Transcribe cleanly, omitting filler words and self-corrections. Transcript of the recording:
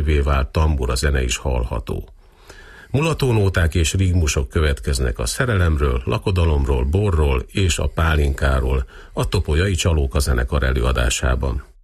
népszerűvé vált tambura zene is hallható. Mulatónóták és rigmusok következnek a szerelemről, lakodalomról, borról és a pálinkáról a Topolyai Csalóka zenekar előadásában.